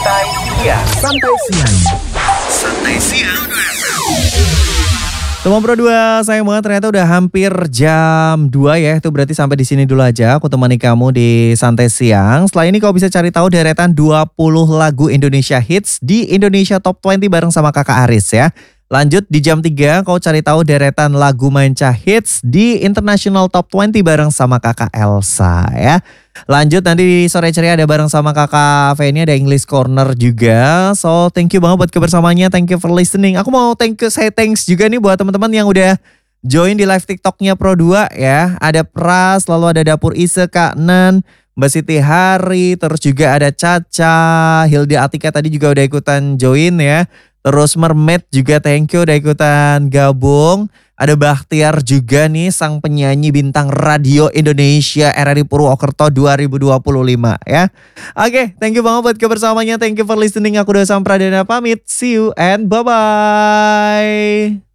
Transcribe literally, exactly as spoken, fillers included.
Santai Siang. Santai Siang. Santai Siang. Teman Pro dua, sayang banget ternyata udah hampir jam dua ya. Itu berarti sampai di sini dulu aja aku temani kamu di Santai Siang. Setelah ini kau bisa cari tahu deretan dua puluh lagu Indonesia Hits di Indonesia Top dua puluh bareng sama Kakak Aris ya. Lanjut di jam tiga kau cari tahu deretan lagu Manca Hits di International Top dua puluh bareng sama Kakak Elsa ya. Lanjut nanti di sore ceria ada bareng sama Kakak Feni, ada English Corner juga. So thank you banget buat kebersamaannya, thank you for listening. Aku mau thank you, say thanks juga nih buat teman-teman yang udah join di live TikToknya Pro dua ya. Ada Pras, lalu ada Dapur Ise, Kak Nen, Mbak Siti Hari, terus juga ada Caca, Hilda Atika tadi juga udah ikutan join ya. Terus Mermaid juga thank you udah ikutan gabung. Ada Bakhtiar juga nih, sang penyanyi bintang radio Indonesia R R I Purwokerto dua ribu dua puluh lima ya. Oke, thank you banget buat kebersamaannya. Thank you for listening. Aku udah Sam Pradana pamit. See you and bye-bye.